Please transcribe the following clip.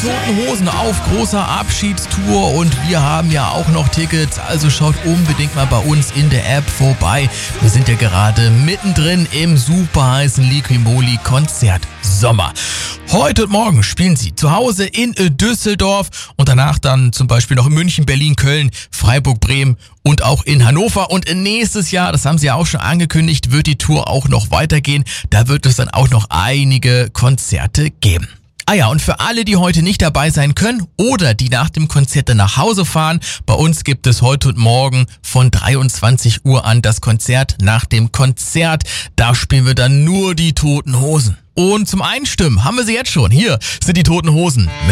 Toten Hosen auf großer Abschiedstour und wir haben ja auch noch Tickets, also schaut unbedingt mal bei uns in der App vorbei. Wir sind ja gerade mittendrin im super heißen Liqui-Moly Konzert Sommer. Heute und morgen spielen sie zu Hause in Düsseldorf und danach dann zum Beispiel noch in München, Berlin, Köln, Freiburg, Bremen und auch in Hannover. Und nächstes Jahr, das haben sie ja auch schon angekündigt, wird die Tour auch noch weitergehen. Da wird es dann auch noch einige Konzerte geben. Ah ja, und für alle, die heute nicht dabei sein können oder die nach dem Konzert dann nach Hause fahren, bei uns gibt es heute und morgen von 23 Uhr an das Konzert nach dem Konzert. Da spielen wir dann nur die Toten Hosen. Und zum Einstimmen haben wir sie jetzt schon. Hier sind die Toten Hosen mit